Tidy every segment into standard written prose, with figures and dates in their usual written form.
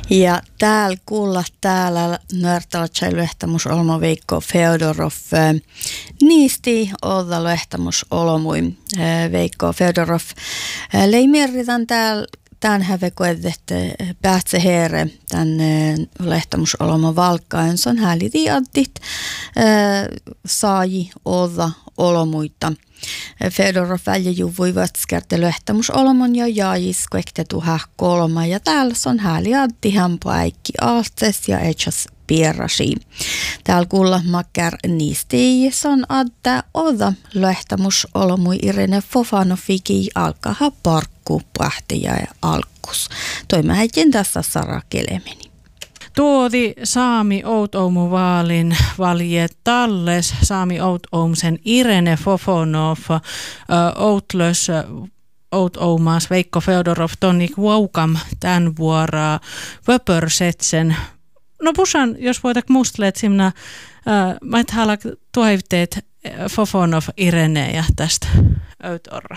Ja täällä nörtälä lehtämus olmo Veikko Feodorov niisti olla lehtämus olomui Veikko Feodorov leimerritän tämän hävekoedet päätse heere tämän lehtämus olmo valkkaen son hääliti addit saaji olla olomuita. Fedorov väljäju voivat skärte lehtämus olomon ja jaajis kuektetu kolma ja täällä on hääli addi hämpo äikki aatses ja etsas pierasi. Täällä kuulla makkär niisti on adda oda lehtämus olomui Irene Fofanofiki alkaa parkku pähtiä ja alkus. Toimme häitin tässä Sara Kelemeni. Tuoti Saami Outoumu vaalin valje talles Saami Outoumsen Irene Fofonov Outlös Outoumas Veikko Feodorov Tonik Woukam tämän vuoraa Vöpörsetsen. No pusan, jos voitak mustleet simna mä et halak tuhaivteet Fofonov Irene ja tästä Outorra.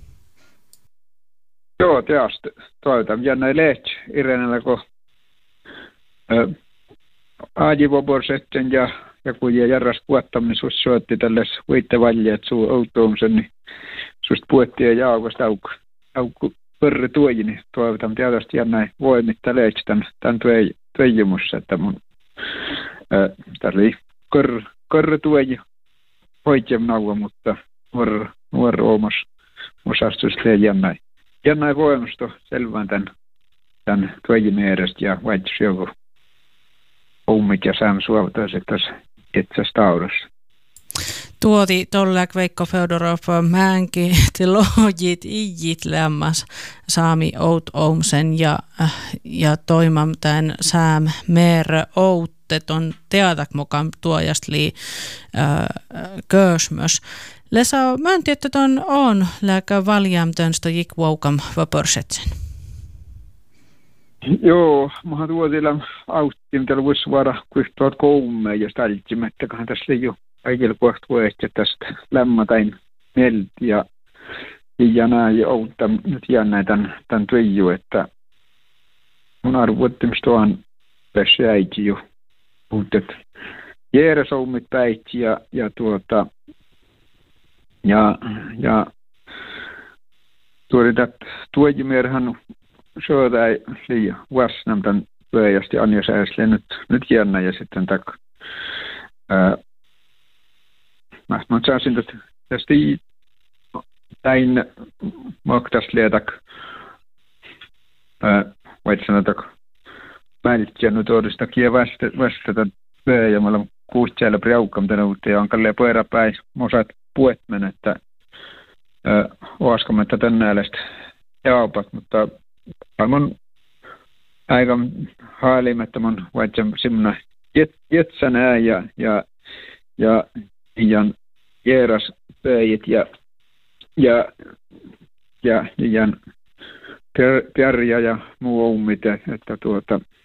Joo, teasti toivotan jännä lehti Irenellä, kun Aajivoborsetten ja kun järjest puettam, niin sus syötti tälles viittevaljeet suu Outoumsen, niin sust puettiin ja jaukosta aukku pörri tuoji, niin toivotan tietysti jännä voimitta lehti tämän tuejimussa, että mun tässä oli körri tuoji hoitjem nauva, mutta nuor omas osastus jännä voimusta selvään tämän tuojin edestä ja vaihtus joku ummit ja sään suovataisi tässä itse staudassa. Tuoti tollak Veikko Feodorov määnki tilojit ijit lämmas Saami Outoumsen ja toimam tämän Sääm Meere Outteton teatak mukaan tuojastli köösmös. Lesa myönti, että ton on lääkä valjamtönstä jikvoukam vapörsetsen. Joo, mä tuotilla auttiin tällä voisi vara kuihtuat koumeen ja stältsimättäköhän tässä oli jo kaikilla kohta vuodesta tästä lämmätain melti ja näin ja outta nyt jännä tämän tuiju, että mun arvoittimista on tässä äiti jo, mutta järjesoumit päitsi ja tuojimierhän syödään liian vastaan tämän pyöjästi Anja Sääsle nyt jännä ja sitten mä saasin tästä täin maktasliatak vai sanotaan mältiä nyt odista kie vastata pyöjä mä olen kuustiailla priaukam tänä uutta ja on kalleen pyöräpäin mosat puetmen että oaskamatta tänne äälestä jaupat, mutta aivan aika haalimattoman vaikka semmoinen jetsänää ja jeeras pöijit ja pärjä ja muu ummit, että